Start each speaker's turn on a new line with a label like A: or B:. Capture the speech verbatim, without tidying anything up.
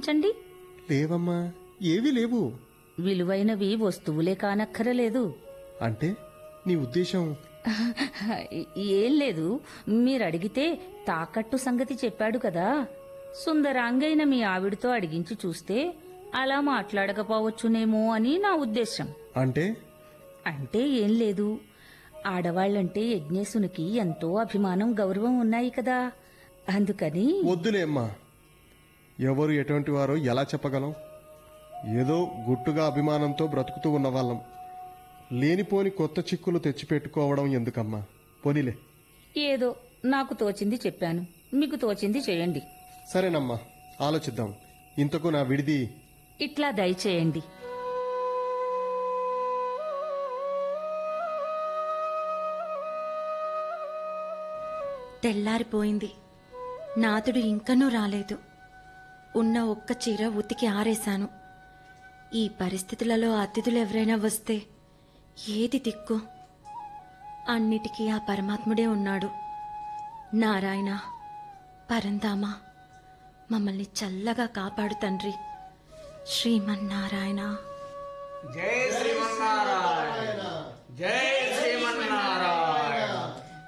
A: ఆలోచించండి.
B: లేవమ్మా, ఏవీ లేవు.
A: విలువైనవి వస్తువులే కానక్కరలేదు.
B: అంటే నీ ఉద్దేశం?
A: ఏం లేదు, మీరడిగితే తాకట్టు సంగతి చెప్పాడు కదా. సుందరాంగైన మీ ఆవిడతో అడిగించి చూస్తే అలా మాట్లాడకపోవచ్చునేమో అని నా ఉద్దేశం.
B: అంటే
A: అంటే ఏం లేదు, ఆడవాళ్లంటే యజ్ఞేశునికి ఎంతో అభిమానం, గౌరవం ఉన్నాయి కదా. అందుకని.
B: వద్దులే అమ్మా, ఎవరు ఎటువంటి వారో ఎలా చెప్పగలం? ఏదో గుట్టుగా అభిమానంతో బ్రతుకుతూ ఉన్నవాళ్ళం. లేనిపోని కొత్త చిక్కులు తెచ్చిపెట్టుకోవడం ఎందుకమ్మా? పోనీలే.
A: ఏదో నాకు తోచింది చెప్పాను, మీకు తోచింది చేయండి.
B: సరేనమ్మా, ఆలోచిద్దాం. ఇంతకు నా విడిది
A: ఇట్లా దయచేయండి.
C: తెల్లారిపోయింది. నాతుడు ఇంకనూ రాలేదు. ఉన్న ఒక్క చీర ఉతికి ఆరేశాను. ఈ పరిస్థితులలో అతిథులెవరైనా వస్తే ఏది దిక్కు? అన్నిటికీ ఆ పరమాత్ముడే ఉన్నాడు. నారాయణ, పరంధామ, మమ్మల్ని చల్లగా కాపాడు తండ్రి. శ్రీమన్నారాయణ.